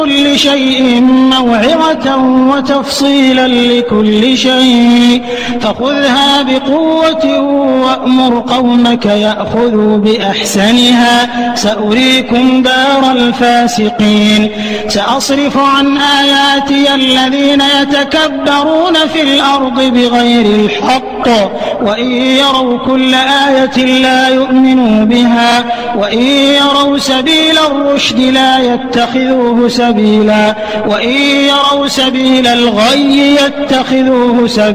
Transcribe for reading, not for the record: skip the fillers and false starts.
كل شيء موعظة وتفصيلا لكل شيء فخذها بقوة وأمر قومك يأخذوا بأحسنها سأريكم دار الفاسقين سأصرف عن آياتي الذين يتكبرون في الأرض بغير الحق وإن يروا كل آية لا يؤمنوا بها وإن يروا سبيل الرشد لا يتخذوه سبيلا وإن يروا سبيل الغي يتخذوه سبيلا